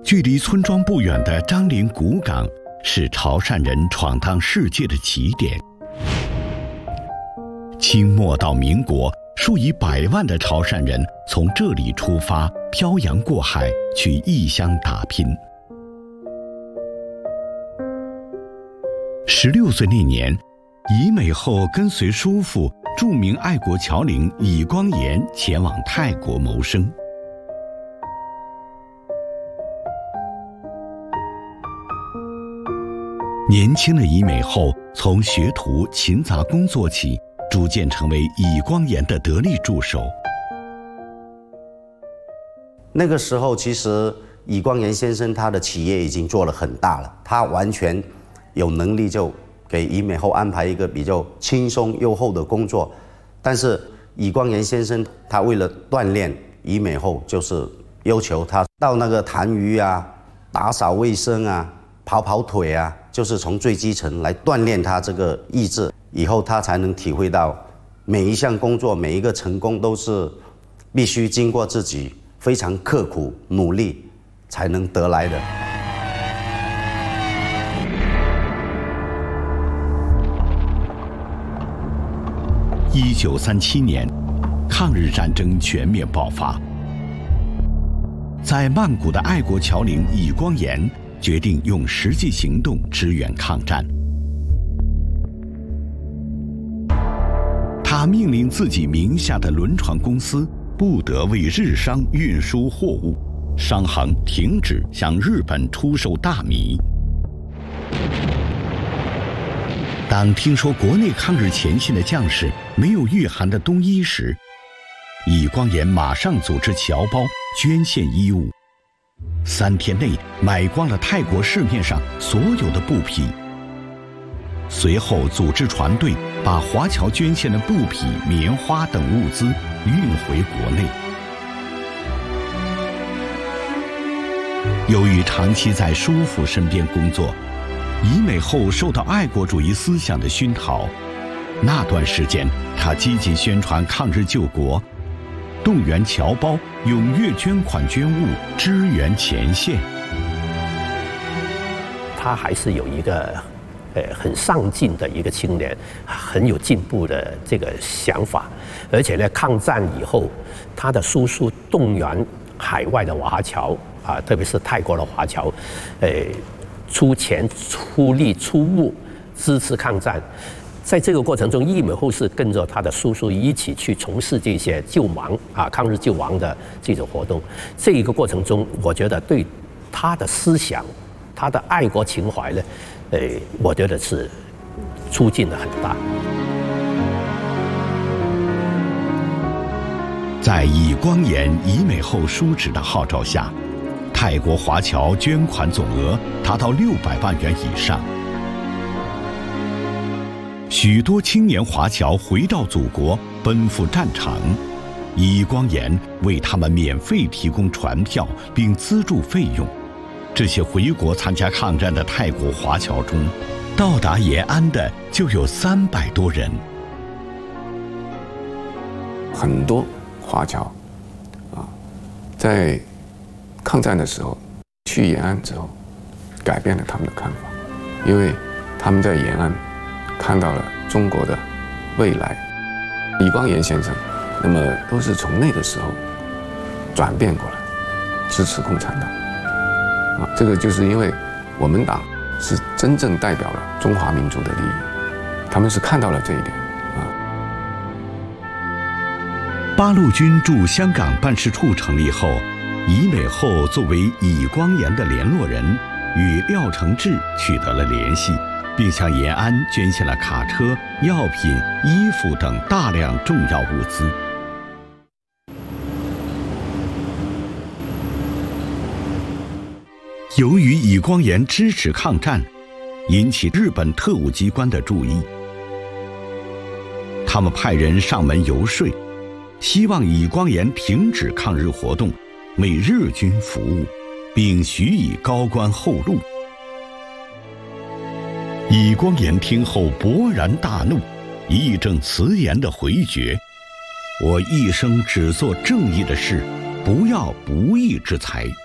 距离村庄不远的张陵古港是潮汕人闯荡世界的起点。清末到民国，数以百万的潮汕人从这里出发，漂洋过海去异乡打拼。16岁那年，乙美后跟随叔父著名爱国侨领乙光炎前往泰国谋生。年轻的乙美后从学徒勤杂工作起，逐渐成为乙光炎的得力助手。 那个时候，其实乙光炎先生他的企业已经做了很大了，他完全有能力就给乙美后安排一个比较轻松优厚的工作。但是乙光炎先生他为了锻炼乙美后，就是要求他到那个潭鱼啊、打扫卫生啊、跑跑腿啊，就是从最基层来锻炼他这个意志。以后他才能体会到，每一项工作、每一个成功都是必须经过自己非常刻苦努力才能得来的。 1937年，抗日战争全面爆发。在曼谷的爱国侨领乙光炎决定用实际行动支援抗战。他命令自己名下的轮船公司不得为日商运输货物，商行停止向日本出售大米。当听说国内抗日前线的将士没有御寒的冬衣时，乙光炎马上组织侨胞捐献衣物，3天内买光了泰国市面上所有的布匹。随后组织船队把华侨捐献的布匹、棉花等物资运回国内。由于长期在叔父身边工作，乙美后受到爱国主义思想的熏陶，那段时间他积极宣传抗日救国，动员侨胞踊跃捐款捐物支援前线。 他还是有一个很上进的一个青年，很有进步的这个想法，而且呢，抗战以后，他的叔叔动员海外的华侨啊，特别是泰国的华侨，出钱、出力、出物支持抗战。在这个过程中，乙美后是跟着他的叔叔一起去从事这些救亡啊、抗日救亡的这种活动。这一个过程中，我觉得对他的思想、他的爱国情怀呢，我觉得是促进了很大。 在乙光炎、乙美后叔侄的号召下，泰国华侨捐款总额达到600万元以上。许多青年华侨回到祖国，奔赴战场。乙光炎为他们免费提供船票，并资助费用。这些回国参加抗战的泰国华侨中，到达延安的就有300多人。 很多华侨在抗战的时候去延安之后，改变了他们的看法，因为他们在延安看到了中国的未来。李光炎先生，那么都是从那个时候转变过来，支持共产党。这个就是因为我们党是真正代表了中华民族的利益，他们是看到了这一点。 八路军驻香港办事处成立后，乙美后作为乙光炎的联络人，与廖承志取得了联系，并向延安捐献了卡车、药品、衣服等大量重要物资。由于乙光炎支持抗战，引起日本特务机关的注意，他们派人上门游说，希望乙光炎停止抗日活动，为日军服务，并许以高官厚禄。乙光炎听后勃然大怒，义正辞严地回绝：“我一生只做正义的事，不要不义之财。”